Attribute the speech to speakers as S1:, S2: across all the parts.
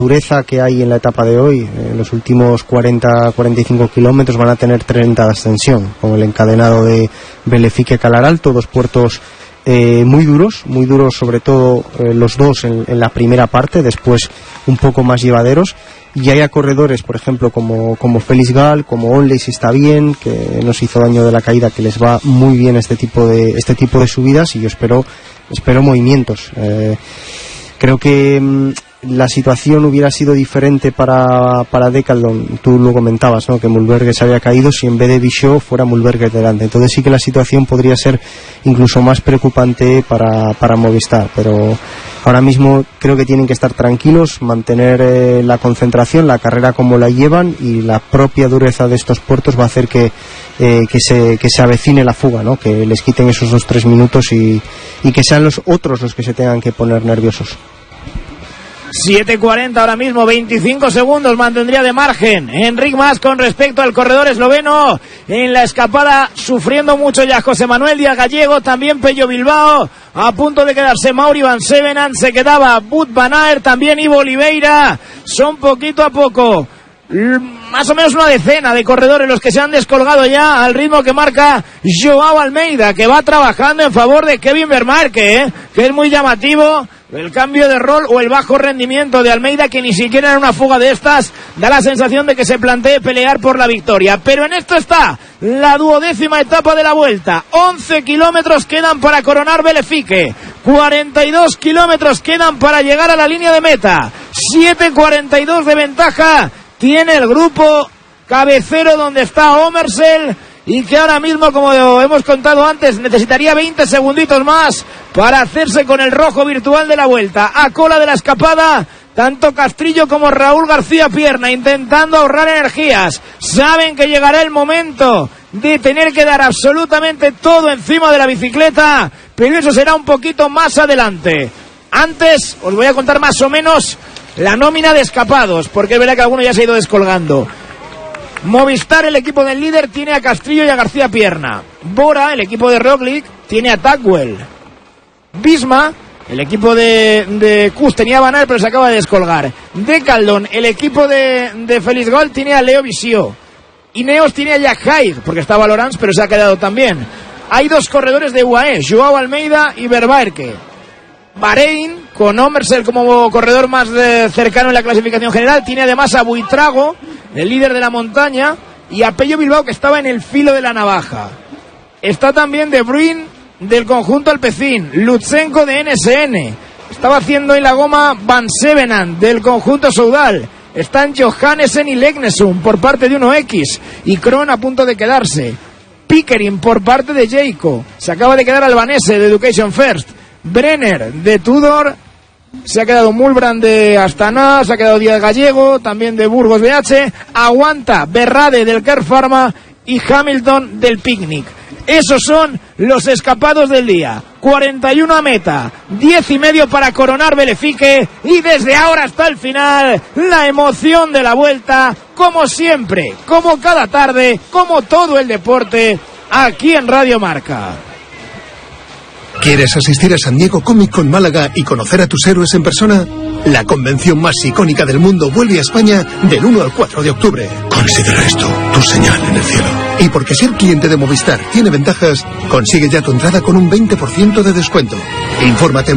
S1: dureza que hay en la etapa de hoy, los últimos 40-45 kilómetros van a tener 30 de ascensión, con el encadenado de Belefique-Calaralto, dos puertos muy duros sobre todo los dos en la primera parte, después un poco más llevaderos, y hay a corredores, por ejemplo, como Félix Gall, como Onley, si está bien, que nos hizo daño de la caída, que les va muy bien este tipo de subidas, y yo espero movimientos. Creo que la situación hubiera sido diferente para Decathlon. Tú lo comentabas, ¿no?, que Mühlberger se había caído si en vez de Bichot fuera Mühlberger delante. Entonces sí que la situación podría ser incluso más preocupante para Movistar, pero ahora mismo creo que tienen que estar tranquilos, mantener la concentración, la carrera como la llevan, y la propia dureza de estos puertos va a hacer que se avecine la fuga, ¿no?, que les quiten esos 2-3 minutos y que sean los otros los que se tengan que poner nerviosos.
S2: 7:40 ahora mismo, 25 segundos mantendría de margen Enric Mas con respecto al corredor esloveno. En la escapada sufriendo mucho ya José Manuel Díaz Gallego, también Pello Bilbao, a punto de quedarse Mauri Van Sevenant, se quedaba Wout van Aert, también Ivo Oliveira. Son poquito a poco más o menos una decena de corredores los que se han descolgado ya al ritmo que marca Joao Almeida, que va trabajando en favor de Kevin Vermaerke, que es muy llamativo el cambio de rol o el bajo rendimiento de Almeida, que ni siquiera en una fuga de estas da la sensación de que se plantee pelear por la victoria. Pero en esto está la 12ª etapa de la Vuelta. 11 kilómetros quedan para coronar Belefique, 42 kilómetros quedan para llegar a la línea de meta. 7:42 de ventaja tiene el grupo cabecero, donde está Omersel, y que ahora mismo, como hemos contado antes, necesitaría 20 segunditos más para hacerse con el rojo virtual de la Vuelta. A cola de la escapada, tanto Castrillo como Raúl García Pierna, intentando ahorrar energías. Saben que llegará el momento de tener que dar absolutamente todo encima de la bicicleta, pero eso será un poquito más adelante. Antes os voy a contar más o menos la nómina de escapados, porque es verdad que alguno ya se ha ido descolgando. Movistar, el equipo del líder, tiene a Castrillo y a García Pierna. Bora, el equipo de Roglic, tiene a Tackwell. Visma, el equipo de Kuss, tenía a Van Aert, pero se acaba de descolgar. Decathlon, el equipo de Félix Gall, tiene a Leo Visiot. Ineos tiene a Jack Haig, porque estaba Laurens, pero se ha quedado también. Hay dos corredores de UAE, Joao Almeida y Vervaerke. Bahrein, con Omersel como corredor más cercano en la clasificación general, tiene además a Buitrago, el líder de la montaña, y a Pello Bilbao, que estaba en el filo de la navaja. Está también De Bruyne del conjunto Alpecin, Lutsenko de NSN, estaba haciendo en la goma Van Sevenant del conjunto Soudal, están Johannesen y Legnesum por parte de 1X, y Krohn a punto de quedarse. Pickering por parte de Jayco, se acaba de quedar Albanese de Education First. Brenner de Tudor, se ha quedado Mulbrand de Astana, se ha quedado Díaz Gallego, también de Burgos BH, aguanta Berrade del Care Pharma y Hamilton del Picnic. Esos son los escapados del día. 41 a meta, 10:30 para coronar Belefique, y desde ahora hasta el final, la emoción de la Vuelta, como siempre, como cada tarde, como todo el deporte, aquí en Radio Marca.
S3: ¿Quieres asistir a San Diego Comic Con Málaga y conocer a tus héroes en persona? La convención más icónica del mundo vuelve a España del 1 al 4 de octubre. Considera esto tu señal en el cielo. Y porque ser cliente de Movistar tiene ventajas, consigue ya tu entrada con un 20% de descuento. Infórmate en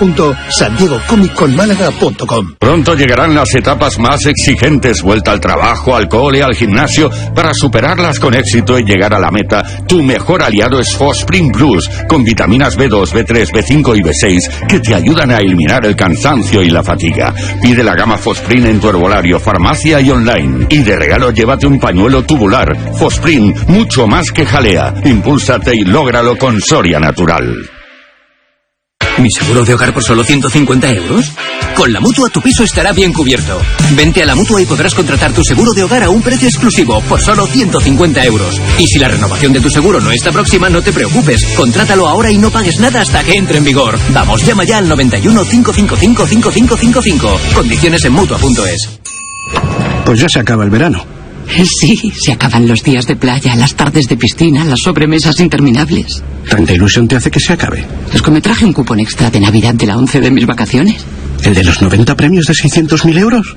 S3: movistar.sandiegocomicconmálaga.com.
S4: Pronto llegarán las etapas más exigentes, vuelta al trabajo, al cole, al gimnasio. Para superarlas con éxito y llegar a la meta, tu mejor aliado es Fosprin Plus, con vitaminas B2, B3, B5 y B6 que te ayudan a eliminar el cansancio y la fatiga. Pide la gama Fosprin en tu herbolario, farmacia y online. Y de regalo llévate un pañuelo tubular. Fosprin, mucho más que jalea. Impúlsate y lógralo con Soria Natural.
S5: ¿Mi seguro de hogar por solo 150 euros? Con la Mutua tu piso estará bien cubierto. Vente a la Mutua y podrás contratar tu seguro de hogar a un precio exclusivo por solo 150 euros. Y si la renovación de tu seguro no está próxima, no te preocupes. Contrátalo ahora y no pagues nada hasta que entre en vigor. Vamos, llama ya al 91 555 5555. Condiciones en Mutua.es.
S6: Pues ya se acaba el verano. Sí, se acaban los días de playa, las tardes de piscina, las sobremesas interminables.
S7: ¿Tanta ilusión te hace que se acabe?
S6: Es que me traje un cupón extra de Navidad de la 11 de mis vacaciones.
S7: ¿El de los 90 premios de 600.000 euros?